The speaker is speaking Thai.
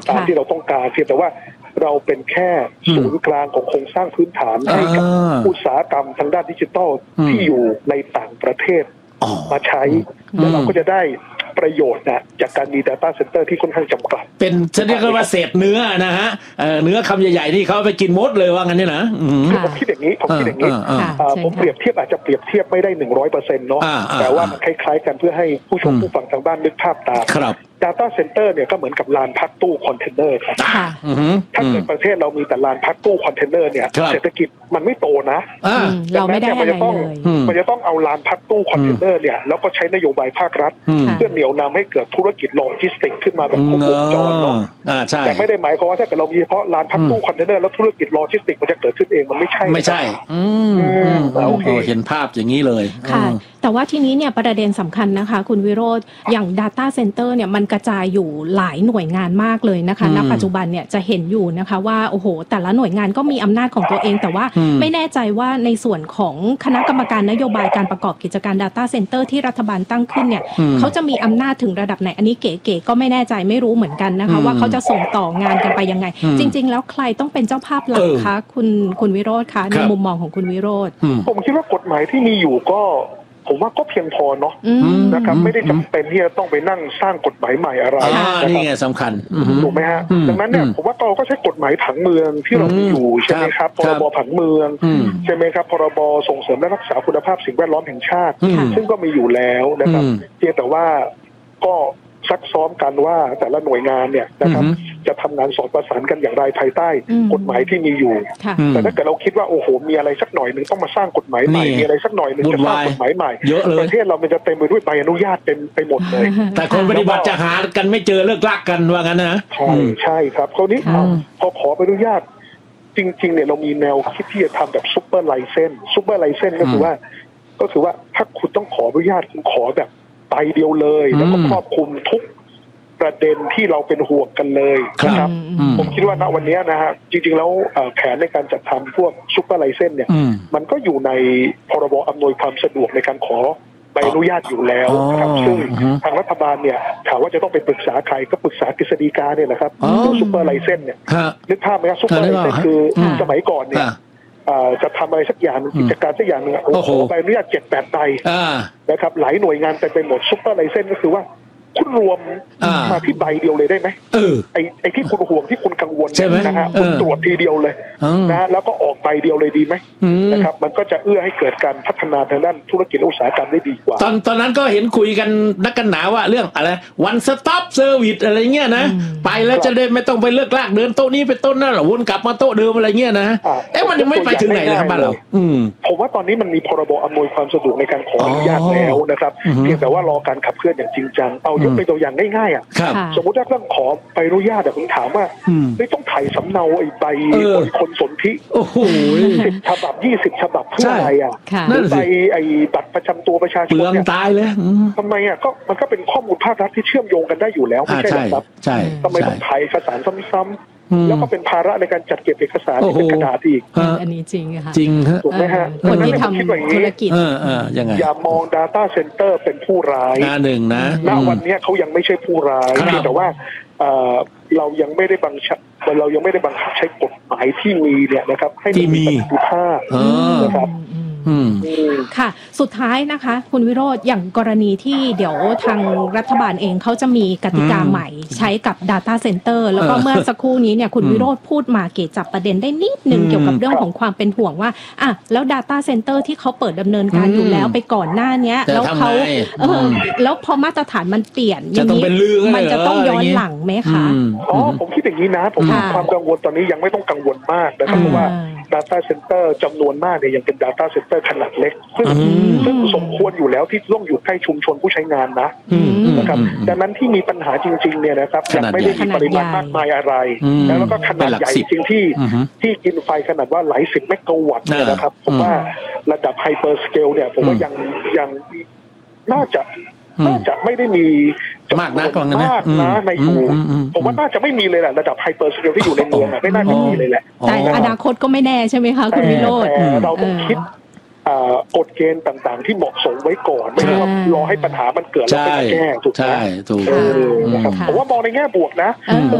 ตามที่เราต้องการเพียงแต่ว่าเราเป็นแค่ศูนย์กลางของโครงสร้างพื้นฐานให้กับอุตสาหกรรมทางด้านดิจิทัลที่อยู่ในต่างประเทศมาใช้แล้วเราก็จะได้ประโยชน์นะจากการมี data center ที่ค่อนข้างจำกัดเป็นฉันเรียกว่าเศษเนื้อนะฮะเนื้อคำใหญ่ๆที่เขาไปกินมดเลยว่างั้นเนี่ยนะผมคิดอย่างนี้ผมเปรียบเทียบอาจจะเปรียบเทียบไม่ได้ 100% เนาะแต่ว่ามันคล้ายๆกันเพื่อให้ผู้ชมผู้ฟังทางบ้านนึกภาพตาม data center เนี่ยก็เหมือนกับลานพักตู้คอนเทนเนอร์ครับถ้าเกิดประเทศเรามีแต่ลานพักตู้คอนเทนเนอร์เนี่ยเศรษฐกิจมันไม่โตนะเราไม่ได้อะไรเลยมันจะต้องเอาลานพักตู้คอนเทนเนอร์เนี่ยแล้วก็ใช้นโยบายภาครัฐเพื่อเหนี่ยวนำให้เกิดธุรกิจโลจิสติกขึ้นมาแบบครบวงจรเนาะแต่ไม่ได้หมายความว่าถ้าเกิดเรามีเฉพาะลานพักตู้คอนเทนเนอร์แล้วธุรกิจโลจิสติกมันจะเกิดขึ้นเองมันไม่ใช่โอเคเห็นภาพอย่างนี้เลยค่ะแต่ว่าทีนี้เนี่ยประเด็นสำคัญนะคะคุณวิโรจน์อย่าง data center เนี่ยมันกระจายอยู่หลายหน่วยงานมากเลยนะคะณปัจจุบันเนี่ยจะเห็นอยู่นะคะว่าโอ้โหแต่ละหน่วยงานก็มีอำนาจของตัวเองแต่ว่าไม่แน่ใจว่าในส่วนของคณะกรรมการนโยบายการประกอบกิจการ data center ที่รัฐบาลตั้งขึ้นเนี่ยเขาจะมีอำนาจถึงระดับไหนอันนี้เก๋ๆก็ไม่แน่ใจไม่รู้เหมือนกันนะคะว่าเขาจะส่งต่องานกันไปยังไงจริงๆแล้วใครต้องเป็นเจ้าภาพหลักคะคุณวิโรจน์คะในมุมมองของคุณวิโรจน์ผมคิดว่ากฎหมายที่มีอยู่ก็ผมว่าก็เพียงพอเนาะนะครับไม่ได้จำเป็นที่จะต้องไปนั่งสร้างกฎหมายใหม่อะไรนี่ไงสำคัญถูกไหมฮะดังนั้นเนี่ยผมว่าเราก็ใช้กฎหมายผังเมืองที่เรามีอยู่ใช่ไหมครับพรบผังเมืองใช่ไหมครับพรบส่งเสริมและรักษาคุณภาพสิ่งแวดล้อมแห่งชาติซึ่งก็มีอยู่แล้วนะครับเพียงแต่ว่าก็ซักซ้อมกันว่าแต่ละหน่วยงานเนี่ยนะครับจะทำงานสอดประสานกันอย่างไรภายใต้กฎหมายที่มีอยู่แต่ถ้าเกิดเราคิดว่าโอ้โหมีอะไรสักหน่อยหนึ่งต้องมาสร้างกฎหมายใหม่มีอะไรสักหน่อยหนึ่งจะสร้างกฎหมายใหม่ประเทศเรามันจะเต็มไปด้วยใบอนุญาตเป็นไปหมดเลยแต่คนปฏิบัติจะหากันไม่เจอเลิกลักกันว่างั้นนะใช่ครับคราวนี้พอขอใบอนุญาตจริงๆเนี่ยเรามีแนวคิดที่จะทำแบบซุปเปอร์ไลเซนส์ก็คือว่าถ้าคุณต้องขออนุญาตคุณขอแบบใบเดียวเลยแล้วก็ครอบคลุมทุกประเด็นที่เราเป็นห่วงกันเลยนะครับผมคิดว่าณวันนี้นะฮะจริงๆแล้วแผนในการจัดทำพวกซุปเปอร์ไลเซนส์เนี่ยมันก็อยู่ในพรบอำนวยความสะดวกในการขอใบอนุญาตอยู่แล้วนะครับซึ่งทางรัฐบาลเนี่ยถามว่าจะต้องไปปรึกษาใครก็ปรึกษากฤษฎีกาเนี่ยนะครับซุปเปอร์ไลเซนส์เนี่ยนึกภาพไหมครับซุปเปอร์ไลเซนส์คือสมัยก่อนเนี่ยจะทำอะไรสักอย่างกิจการสักอย่างนึงขอใบอนุญาต 7-8 ใบนะครับหลายหน่วยงานไปหมดซุปเปอร์ไลเซนส์ก็คือว่าคุณรวมมาที่ใบเดียวเลยได้ไหมไอ้ที่คุณห่วงที่คุณกังวลนะฮะคุณตรวจทีเดียวเลยนะแล้วก็ออกใบเดียวเลยดีไหมนะครับมันก็จะเอื้อให้เกิดการพัฒนาทางด้านธุรกิจอุตสาหกรรมได้ดีกว่าตอนนั้นก็เห็นคุยกันนักกันหนาว่าเรื่องอะไร one stop service อะไรเงี้ยนะไปแล้วจะได้ไม่ต้องไปเลือกลากเดินโต๊ะนี้ไปโต๊ะนั่นหรอวนกลับมาโต๊ะเดิมอะไรเงี้ยนะมันยังไม่ไปถึงไหนเลยครับบ้านเราผมว่าตอนนี้มันมีพรบอำนวยความสะดวกในการขออนุญาตแล้วนะครับเพียงแต่ว่ารอการขับเคลื่อนอย่างจริงจังเอายกเป็นตัวอย่างง่ายๆอ่ะสมมติถ้าต้องขอใบอนุญาตผมถามว่าไม่ต้องถ่ายสำเนาไอ้ใบคนสนธิ10 ฉบับ 20 ฉบับเพื่ออะไรอ่ะใบไอ้บัตรประจำตัวประชาชนเนี่ยตายเลยทำไมอ่ะก็มันก็เป็นข้อมูลภาครัฐที่เชื่อมโยงกันได้อยู่แล้วไม่ใช่หรอครับทำไมต้องถ่ายเอกสารซ้ำๆแล้วก็เป็นภาระในการจัดเก็บเอกสารที่เป็นกระดาษอีกอันนี้จริงค่ะจริงถูกไหมฮะคนที่ทำธุรกิจยังไงอย่ามอง data center เป็นผู้ร้ายหนึ่งนะณวันนี้เขายังไม่ใช่ผู้ร้ายแต่ว่าเรายังไม่ได้บังคับใช้กฎหมายที่มีเนี่ยนะครับให้มีประสิทธิภาพนะครับค่ะสุดท้ายนะคะคุณวิโรจน์อย่างกรณีที่เดี๋ยวทางรัฐบาลเองเขาจะมีกติกาใหม่ใช้กับ data center แล้วก็เมื่อสักครู่นี้เนี่ยคุณวิโรจน์พูดมาเกจับประเด็นได้นิดนึงเกี่ยวกับเรื่องของความเป็นห่วงว่าแล้ว data center ที่เขาเปิดดำเนินการอยู่แล้วไปก่อนหน้านี้แล้วเขาแล้วพอมาตรฐานมันเปลี่ยนอย่างนี้มันจะต้องย้อนหลังไหมคะผมคิดอย่างนี้นะผมมีความกังวลตอนนี้ยังไม่ต้องกังวลมากนะครับเพราะว่า data center จำนวนมากเนี่ยยังเป็น data center ขนาดเล็กซึ่งสมควรอยู่แล้วที่ต้องอยู่ใกล้ชุมชนผู้ใช้งานนะครับดังนั้นที่มีปัญหาจริงๆเนี่ยนะครับยังไม่ได้มีปริมาณมากมายอะไรแล้วก็ขนาดใหญ่จริงที่กินไฟขนาดว่าหลาย10 เมกะวัตต์นะครับผมว่าระดับไฮเปอร์สเกลเนี่ยผมว่ายังน่าจะไม่ได้มีมากนะในอยู่ผมว่าน่าจะไม่มีเลยแหละระดับไฮเปอร์สเกลที่อยู่ในเมืองไม่น่าจะมีเลยแหละแต่อนาคตก็ไม่แน่ใช่ไหมคะคุณวิโรจน์เราต้องคิดกฎเกณฑ์ต่างๆที่เหมาะสมไว้ก่อนไม่ใช่ว่ารอให้ปัญหามันเกิดแล้วไปแก้ถูกไหมนะครับผมว่ามองในแง่บวกนะ